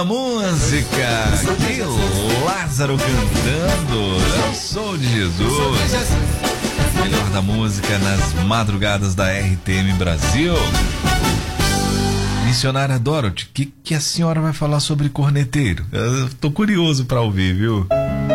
da música, que Lázaro cantando, eu sou de Jesus. Melhor da música nas madrugadas da RTM Brasil. Missionária Dorothy, que a senhora vai falar sobre corneteiro? Eu tô curioso pra ouvir, viu?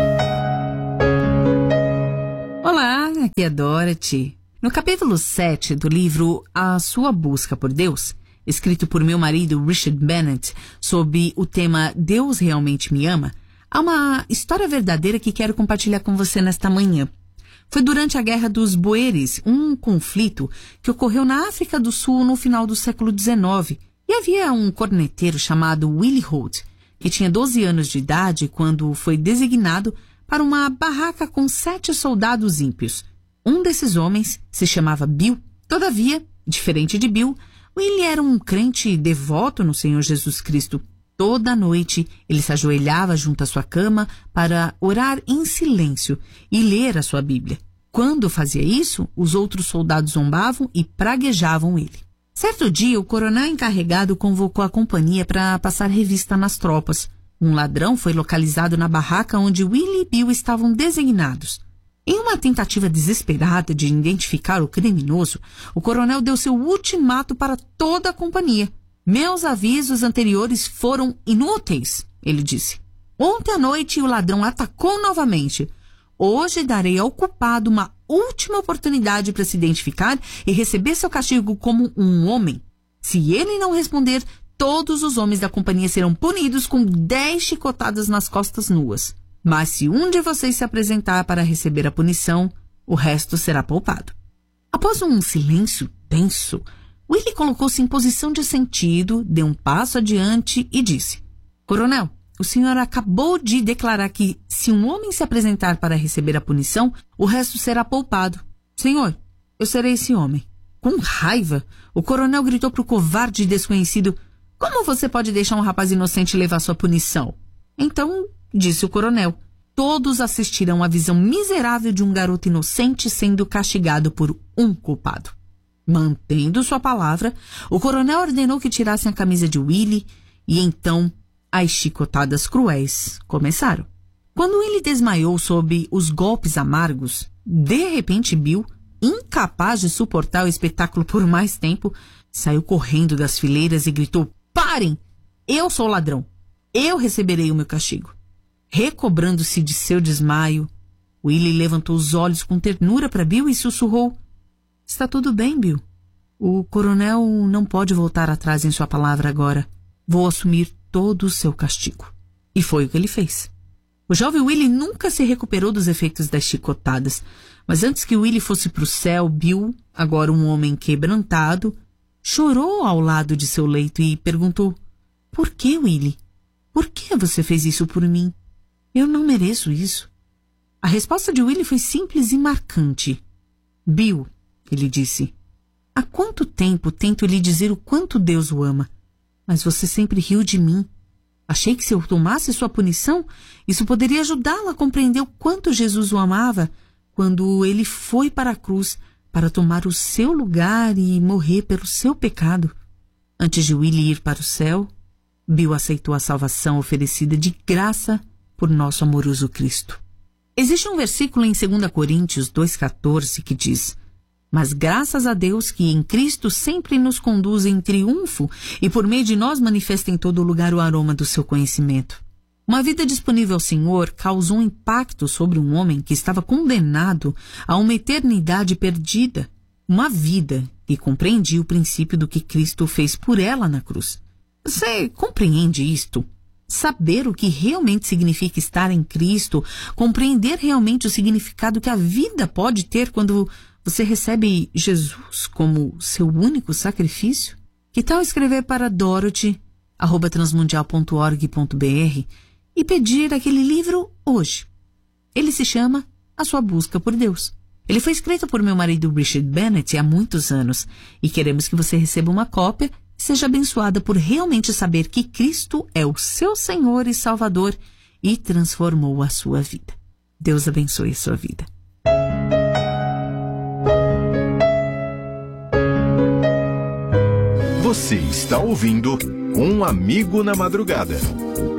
Olá, aqui é Dorothy. No capítulo 7 do livro A Sua Busca por Deus, escrito por meu marido Richard Bennett, sob o tema Deus Realmente Me Ama, há uma história verdadeira que quero compartilhar com você nesta manhã. Foi durante a Guerra dos Boeres, um conflito que ocorreu na África do Sul no final do século XIX, e havia um corneteiro chamado Willie Holt, que tinha 12 anos de idade quando foi designado para uma barraca com 7 soldados ímpios. Um desses homens se chamava Bill. Todavia, diferente de Bill, Willie era um crente devoto no Senhor Jesus Cristo. Toda noite, ele se ajoelhava junto à sua cama para orar em silêncio e ler a sua Bíblia. Quando fazia isso, os outros soldados zombavam e praguejavam ele. Certo dia, o coronel encarregado convocou a companhia para passar revista nas tropas. Um ladrão foi localizado na barraca onde Willie e Bill estavam designados. Em uma tentativa desesperada de identificar o criminoso, o coronel deu seu ultimato para toda a companhia. Meus avisos anteriores foram inúteis, ele disse. Ontem à noite o ladrão atacou novamente. Hoje darei ao culpado uma última oportunidade para se identificar e receber seu castigo como um homem. Se ele não responder, todos os homens da companhia serão punidos com 10 chicotadas nas costas nuas. Mas se um de vocês se apresentar para receber a punição, o resto será poupado. Após um silêncio tenso, Willie colocou-se em posição de sentido, deu um passo adiante e disse: Coronel, o senhor acabou de declarar que se um homem se apresentar para receber a punição, o resto será poupado. Senhor, eu serei esse homem. Com raiva, o coronel gritou para o covarde desconhecido: Como você pode deixar um rapaz inocente levar sua punição? Então, disse o coronel, todos assistirão à visão miserável de um garoto inocente sendo castigado por um culpado. Mantendo sua palavra, o coronel ordenou que tirassem a camisa de Willie e então as chicotadas cruéis começaram. Quando Willie desmaiou sob os golpes amargos, de repente Bill, incapaz de suportar o espetáculo por mais tempo, saiu correndo das fileiras e gritou: Parem! Eu sou o ladrão. Eu receberei o meu castigo. Recobrando-se de seu desmaio, Willie levantou os olhos com ternura para Bill e sussurrou: Está tudo bem, Bill. O coronel não pode voltar atrás em sua palavra agora. Vou assumir todo o seu castigo. E foi o que ele fez. O jovem Willie nunca se recuperou dos efeitos das chicotadas, mas antes que Willie fosse para o céu, Bill, agora um homem quebrantado, chorou ao lado de seu leito e perguntou: Por que, Willie? Por que você fez isso por mim? Eu não mereço isso. A resposta de Willie foi simples e marcante. Bill, ele disse, há quanto tempo tento lhe dizer o quanto Deus o ama, mas você sempre riu de mim. Achei que se eu tomasse sua punição, isso poderia ajudá-lo a compreender o quanto Jesus o amava quando ele foi para a cruz para tomar o seu lugar e morrer pelo seu pecado. Antes de Willie ir para o céu, Bill aceitou a salvação oferecida de graça por nosso amoroso Cristo. Existe um versículo em 2 Coríntios 2,14 que diz: Mas graças a Deus que em Cristo sempre nos conduz em triunfo e por meio de nós manifesta em todo lugar o aroma do seu conhecimento. Uma vida disponível ao Senhor causou um impacto sobre um homem que estava condenado a uma eternidade perdida. Uma vida que compreendia o princípio do que Cristo fez por ela na cruz. Você compreende isto? Saber o que realmente significa estar em Cristo, compreender realmente o significado que a vida pode ter quando você recebe Jesus como seu único sacrifício? Que tal escrever para Dorothy@transmundial.org.br e pedir aquele livro hoje? Ele se chama A Sua Busca por Deus. Ele foi escrito por meu marido Richard Bennett há muitos anos e queremos que você receba uma cópia e seja abençoada por realmente saber que Cristo é o seu Senhor e Salvador e transformou a sua vida. Deus abençoe a sua vida. Você está ouvindo Um Amigo na Madrugada.